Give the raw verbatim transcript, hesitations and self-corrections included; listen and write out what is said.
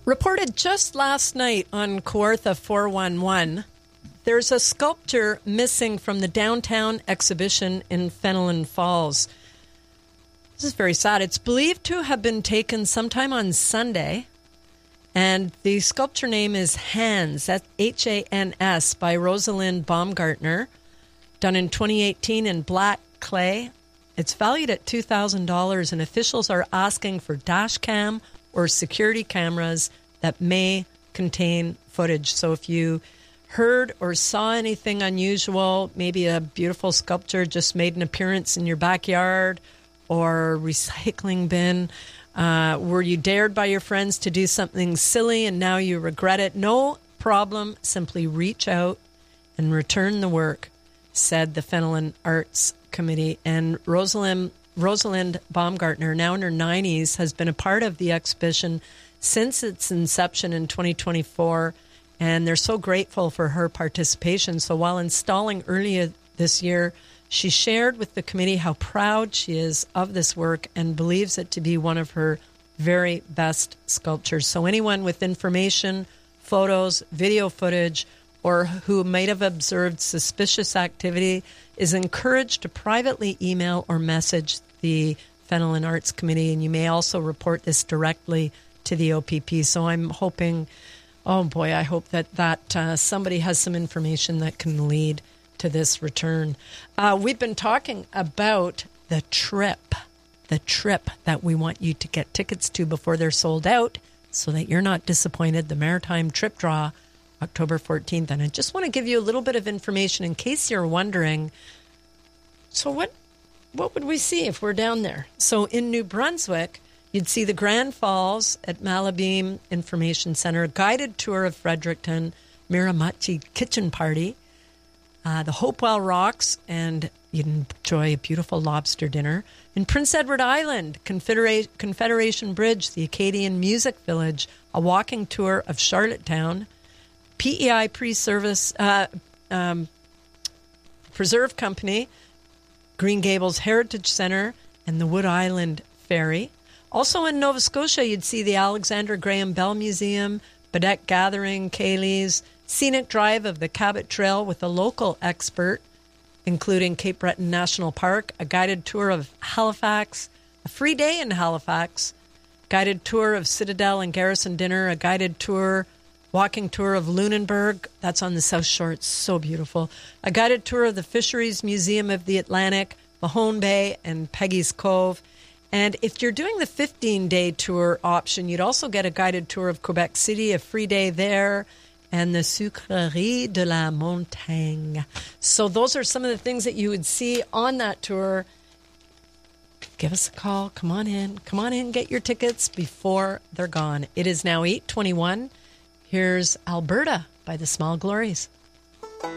Reported just last night on Kawartha four one one, there's a sculpture missing from the downtown exhibition in Fenelon Falls. This is very sad. It's believed to have been taken sometime on Sunday, and the sculpture name is Hands, that's H A N S, by Rosalind Baumgartner, done in twenty eighteen in black clay. It's valued at two thousand dollars, and officials are asking for dash cam or security cameras that may contain footage. So if you heard or saw anything unusual, maybe a beautiful sculpture just made an appearance in your backyard or recycling bin, uh, were you dared by your friends to do something silly and now you regret it? No problem. Simply reach out and return the work, said the Fenelon Arts Committee. And Rosalind Rosalind Baumgartner, now in her nineties, has been a part of the exhibition since its inception in twenty twenty-four, and they're so grateful for her participation. So while installing earlier this year, she shared with the committee how proud she is of this work and believes it to be one of her very best sculptures. So anyone with information, photos, video footage, or who might have observed suspicious activity is encouraged to privately email or message the Fenelon Arts Committee, and you may also report this directly to the O P P. So I'm hoping, oh boy, I hope that, that uh, somebody has some information that can lead to this return. Uh, we've been talking about the trip, the trip that we want you to get tickets to before they're sold out so that you're not disappointed. The Maritime Trip Draw, October fourteenth. And I just want to give you a little bit of information in case you're wondering, so what what would we see if we're down there? So in New Brunswick, you'd see the Grand Falls at Malabeam Information Center, a guided tour of Fredericton, Miramichi Kitchen Party, uh, the Hopewell Rocks, and you'd enjoy a beautiful lobster dinner. In Prince Edward Island, Confedera- Confederation Bridge, the Acadian Music Village, a walking tour of Charlottetown, P E I Pre-Service uh, um, Preserve Company, Green Gables Heritage Center, and the Wood Island Ferry. Also in Nova Scotia, you'd see the Alexander Graham Bell Museum, Bedeque Gathering, Cayley's, scenic drive of the Cabot Trail with a local expert, including Cape Breton National Park, a guided tour of Halifax, a free day in Halifax, guided tour of Citadel and Garrison Dinner, a guided tour walking tour of Lunenburg, that's on the South Shore, it's so beautiful. A guided tour of the Fisheries Museum of the Atlantic, Mahone Bay, and Peggy's Cove. And if you're doing the fifteen-day tour option, you'd also get a guided tour of Quebec City, a free day there, and the Sucrerie de la Montagne. So those are some of the things that you would see on that tour. Give us a call. Come on in. Come on in, get your tickets before they're gone. It is now eight twenty-one. Here's Alberta by the Small Glories.